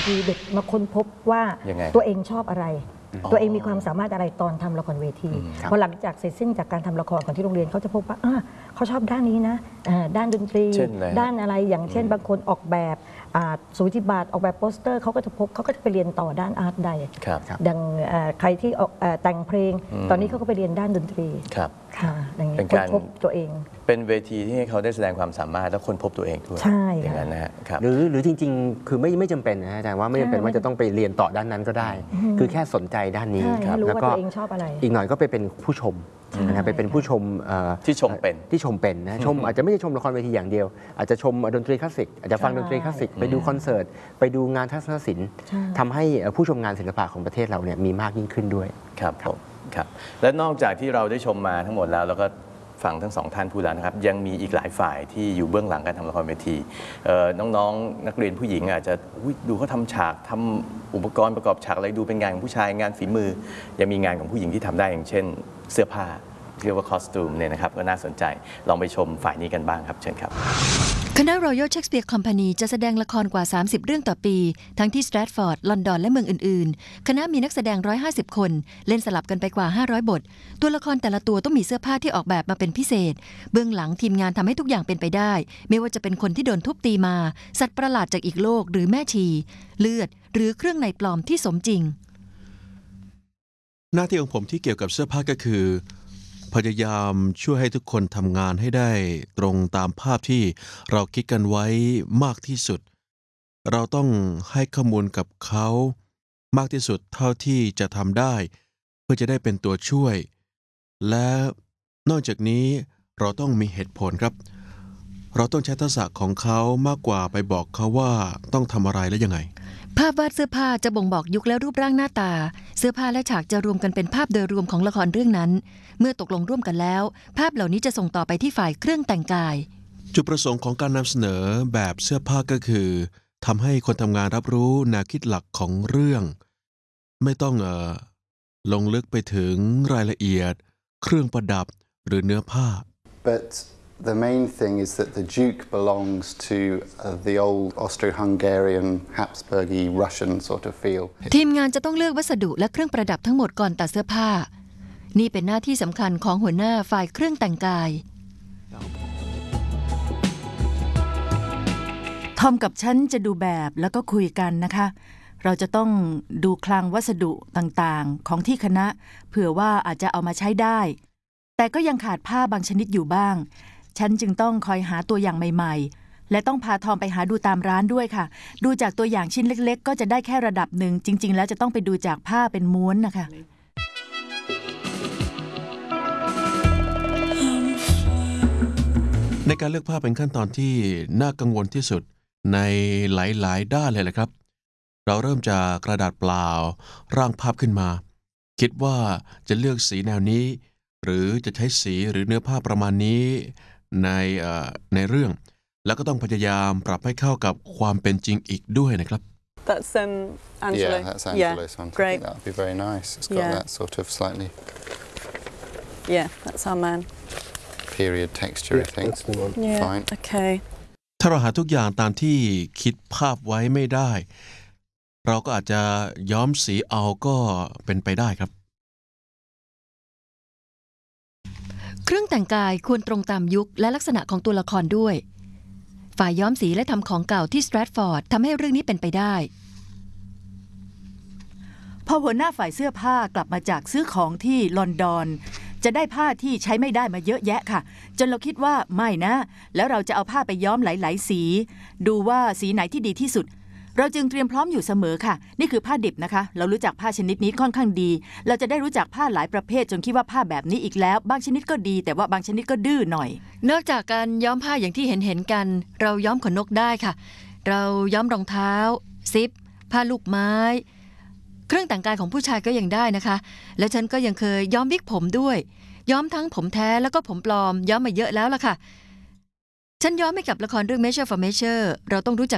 ทีเด็กมาค้นพบว่าตัวเองชอบอะไรตัวเองมีความสามารถอะไรตอนทำละครเวทีพอหลังจากเสร็จสิ้นจากการทำละครของที่โรงเรียนเขาจะพบว่าเขาชอบด้านนี้นะด้านดนตรีด้านอะไรอย่างเช่นบางคนออกแบบสูติบัตรออกแบบโปสเตอร์เขาก็จะไปเรียนต่อด้านอาร์ตไดดังใครที่แต่งเพลงตอนนี้เขาก็ไปเรียนด้านดนตรีเป็นการพบตัวเองเป็นเวทีที่ให้เขาได้แสดงความสามารถและค้นพบตัวเองด้วยใช่อย่างนั้นนะครับหรือจริงๆคือไม่จำเป็นนะอาจารย์ว่าไม่จำเป็นว่าจะต้องไปเรียนต่อด้านนั้นก็ได้คือแค่สนใจด้านนี้แล้วก็อีกหน่อยก็ไปเป็นผู้ชมไปเป็นผู้ชมที่ชมเป็นนะชมอาจจะไม่ใช่ชมละครเวทีอย่างเดียวอาจจะชมดนตรีคลาสสิกอาจจะฟังดนตรีคลาสสิกไปดูคอนเสิร์ตไปดูงานทัศนศิลป์ทำให้ผู้ชมงานศิลปะของประเทศเราเนี่ยมีมากยิ่งขึ้นด้วยครับผมครับและนอกจากที่เราได้ชมมาทั้งหมดแล้วก็ฟังทั้งสองท่านพูดแล้วนะครับยังมีอีกหลายฝ่ายที่อยู่เบื้องหลังการทำละครเวทีน้องๆนักเรียนผู้หญิงอาจจะดูเขาทำฉากทำอุปกรณ์ประกอบฉากอะไรดูเป็นงานของผู้ชายงานฝีมือยังมีงานของผู้หญิงที่ทำได้อย่างเช่นเสื้อผ้าเรียกว่าคอสตูมเนี่ยนะครับก็น่าสนใจลองไปชมฝ่ายนี้กันบ้างครับเชิญครับคณะ Royal Shakespeare Company จะแสดงละครกว่า30เรื่องต่อปีทั้งที่สแตรทฟอร์ดลอนดอนและเมืองอื่นๆคณะมีนักแสดง150คนเล่นสลับกันไปกว่า500บทตัวละครแต่ละตัวต้องมีเสื้อผ้าที่ออกแบบมาเป็นพิเศษเบื้องหลังทีมงานทำให้ทุกอย่างเป็นไปได้ไม่ว่าจะเป็นคนที่โดนทุบตีมาสัตว์ประหลาดจากอีกโลกหรือแม่ชีเลือดหรือเครื่องในปลอมที่สมจริงหน้าที่ของผมที่เกี่ยวกับเสื้อผ้าก็คือพยายามช่วยให้ทุกคนทำงานให้ได้ตรงตามภาพที่เราคิดกันไว้มากที่สุดเราต้องให้ข้อมูลกับเขามากที่สุดเท่าที่จะทำได้เพื่อจะได้เป็นตัวช่วยและนอกจากนี้เราต้องมีเหตุผลครับเราต้องใช้ทักษะของเขามากกว่าไปบอกเขาว่าต้องทำอะไรและยังไงภาพวาดเสื้อผ้าจะบ่งบอกยุคและรูปร่างหน้าตาเสื้อผ้าและฉากจะรวมกันเป็นภาพโดยรวมของละครเรื่องนั้นเมื่อตกลงร่วมกันแล้วภาพเหล่านี้จะส่งต่อไปที่ฝ่ายเครื่องแต่งกายจุดประสงค์ของการนำเสนอแบบเสื้อผ้าก็คือทำให้คนทำงานรับรู้แนวคิดหลักของเรื่องไม่ต้องลงลึกไปถึงรายละเอียดเครื่องประดับหรือเนื้อผ้า But the main thing is that the Duke belongs to the old Austro-Hungarian Habsburgy Russian sort of feel ทีมงานจะต้องเลือกวัสดุและเครื่องประดับทั้งหมดก่อนตัดเสื้อผ้านี่เป็นหน้าที่สำคัญของหัวหน้าฝ่ายเครื่องแต่งกายทอมกับฉันจะดูแบบแล้วก็คุยกันนะคะเราจะต้องดูคลังวัสดุต่างๆของที่คณะเผื่อว่าอาจจะเอามาใช้ได้แต่ก็ยังขาดผ้าบางชนิดอยู่บ้างฉันจึงต้องคอยหาตัวอย่างใหม่ๆและต้องพาทอมไปหาดูตามร้านด้วยค่ะดูจากตัวอย่างชิ้นเล็กๆก็จะได้แค่ระดับหนึ่งจริงๆแล้วจะต้องไปดูจากผ้าเป็นม้วนนะคะในการเลือกผ้าเป็นขั้นตอนที่น่ากังวลที่สุดในหลายๆด้านเลยแหละครับเราเริ่มจากกระดาษเปล่าร่างภาพขึ้นมาคิดว่าจะเลือกสีแนวนี้หรือจะใช้สีหรือเนื้อผ้าประมาณนี้ในเรื่องแล้วก็ต้องพยายามปรับให้เข้ากับความเป็นจริงอีกด้วยนะครับ That's Angelo. Yeah, that's Angelo's one. Great. That would be very nice. It's got that sort of slightly. Yeah, that's our man. Period texture, I think. Yeah. Fine. Okay. ถ้าเราหาทุกอย่างตามที่คิดภาพไว้ไม่ได้เราก็อาจจะย้อมสีเอาก็เป็นไปได้ครับเครื่องแต่งกายควรตรงตามยุคและลักษณะของตัวละครด้วยฝ่ายย้อมสีและทำของเก่าที่สแตรทฟอร์ดทำให้เรื่องนี้เป็นไปได้พอหัวหน้าฝ่ายเสื้อผ้ากลับมาจากซื้อของที่ลอนดอนจะได้ผ้าที่ใช้ไม่ได้มาเยอะแยะค่ะจนเราคิดว่าไม่นะแล้วเราจะเอาผ้าไปย้อมหลายๆสีดูว่าสีไหนที่ดีที่สุดเราจึงเตรียมพร้อมอยู่เสมอค่ะนี่คือผ้าดิบนะคะเรารู้จักผ้าชนิดนี้ค่อนข้างดีเราจะได้รู้จักผ้าหลายประเภทจนคิดว่าผ้าแบบนี้อีกแล้วบางชนิดก็ดีแต่ว่าบางชนิดก็ดื้อหน่อยนอกจากการย้อมผ้าอย่างที่เห็นกันเราย้อมขนนกได้ค่ะเราย้อมรองเท้าซิปผ้าลูกไม้เครื่องแต่งกายของผู้ชายก็ยังได้นะคะและฉันก็ยังเคยย้อมวิกผมด้วยย้อมทั้งผมแท้แล้วก็ผมปลอมย้อมมาเยอะแล้วล่ะค่ะฉันย้อมให้กับละครเรื่อง Measure for Measure เราต้องรู้จัก